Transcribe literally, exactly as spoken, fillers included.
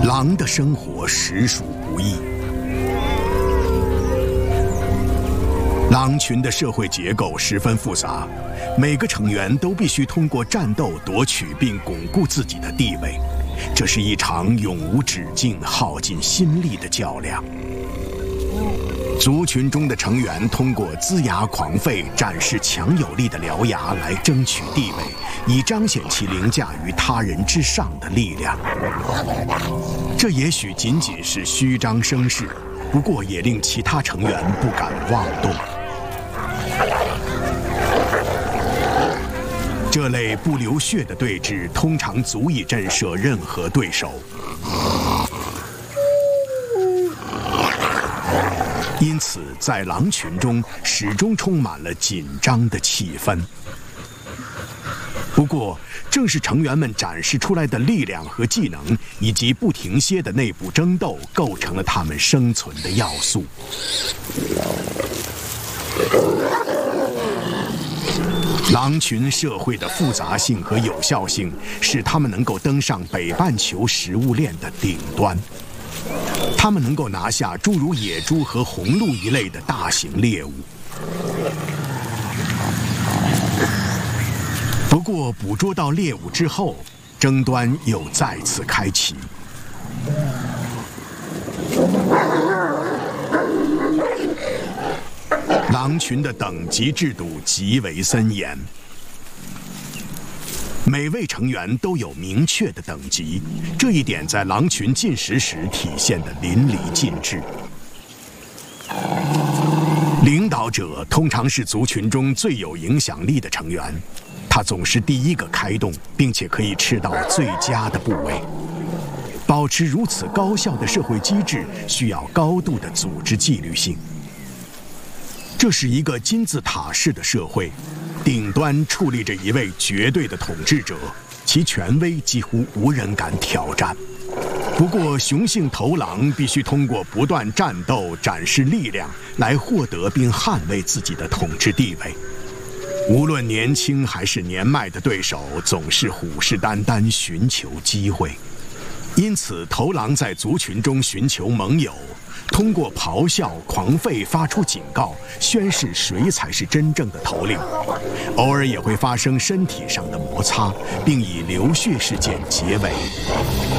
狼的生活实属不易。狼群的社会结构十分复杂，每个成员都必须通过战斗夺取并巩固自己的地位，这是一场永无止境、耗尽心力的较量。族群中的成员通过龇牙狂吠、展示强有力的獠牙来争取地位，以彰显其凌驾于他人之上的力量。这也许仅仅是虚张声势，不过也令其他成员不敢妄动。这类不流血的对峙通常足以震慑任何对手。因此，在狼群中始终充满了紧张的气氛。不过，正是成员们展示出来的力量和技能，以及不停歇的内部争斗，构成了他们生存的要素。狼群社会的复杂性和有效性，使它们能够登上北半球食物链的顶端。它们能够拿下诸如野猪和红鹿一类的大型猎物。不过，捕捉到猎物之后，争端又再次开启。狼群的等级制度极为森严。每位成员都有明确的等级，这一点在狼群进食时体现得淋漓尽致。领导者通常是族群中最有影响力的成员，他总是第一个开动，并且可以吃到最佳的部位。保持如此高效的社会机制，需要高度的组织纪律性。这是一个金字塔式的社会。顶端矗立着一位绝对的统治者，其权威几乎无人敢挑战。不过，雄性头狼必须通过不断战斗展示力量，来获得并捍卫自己的统治地位。无论年轻还是年迈的对手，总是虎视眈眈寻求机会。因此，头狼在族群中寻求盟友，通过咆哮、狂吠发出警告，宣示谁才是真正的头领。偶尔也会发生身体上的摩擦，并以流血事件结尾。